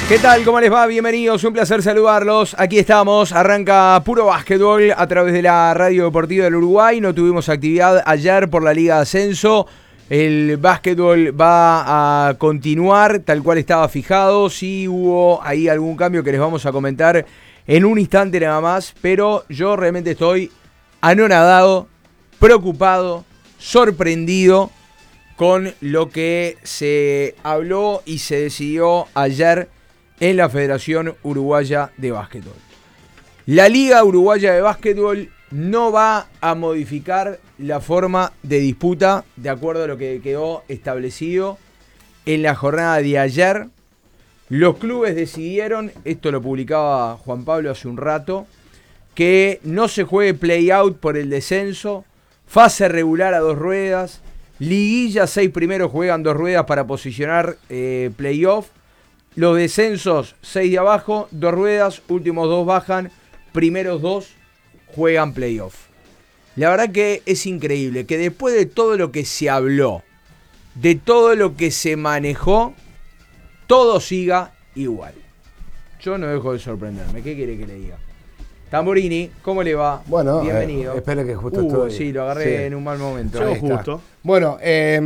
¿Qué tal? ¿Cómo les va? Bienvenidos, un placer saludarlos. Aquí estamos, arranca Puro Básquetbol a través de la Radio Deportiva del Uruguay. No tuvimos actividad ayer por la Liga de Ascenso. El básquetbol va a continuar tal cual estaba fijado. Sí hubo ahí algún cambio que les vamos a comentar en un instante nada más. Pero yo realmente estoy anonadado, preocupado, sorprendido con lo que se habló y se decidió ayer en la Federación Uruguaya de Básquetbol. La Liga Uruguaya de Básquetbol no va a modificar la forma de disputa de acuerdo a lo que quedó establecido en la jornada de ayer. Los clubes decidieron, esto lo publicaba Juan Pablo hace un rato, que no se juegue play-out por el descenso, fase regular a 2 ruedas, liguilla 6 primeros juegan 2 ruedas para posicionar play-off. Los descensos, 6 de abajo, 2 ruedas, últimos 2 bajan, primeros 2 juegan playoff. La verdad que es increíble que después de todo lo que se habló, de todo lo que se manejó, todo siga igual. Yo no dejo de sorprenderme, ¿qué quiere que le diga? Tamborini, ¿cómo le va? Bueno, bienvenido. Espero que justo estoy. Sí, lo agarré en un mal momento. Yo justo. Bueno,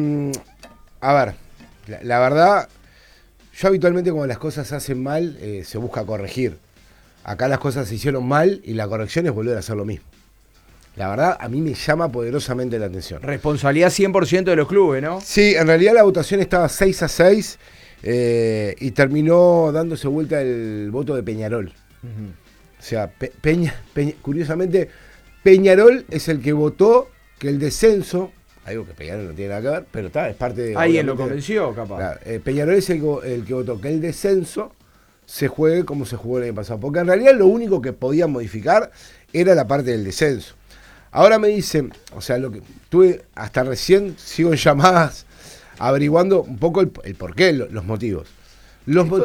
a ver, la verdad, yo habitualmente cuando las cosas se hacen mal, se busca corregir. Acá las cosas se hicieron mal y la corrección es volver a hacer lo mismo. La verdad, a mí me llama poderosamente la atención. Responsabilidad 100% de los clubes, ¿no? Sí, en realidad la votación estaba 6-6 y terminó dándose vuelta el voto de Peñarol. Uh-huh. O sea, curiosamente, Peñarol es el que votó que el descenso, algo que Peñarol no tiene nada que ver, pero está, es parte de... Alguien lo convenció, capaz. Claro, Peñarol es el que votó que el descenso se juegue como se jugó el año pasado. Porque en realidad lo único que podía modificar era la parte del descenso. Ahora me dicen, o sea, lo que tuve hasta recién, sigo en llamadas averiguando un poco el porqué, los motivos.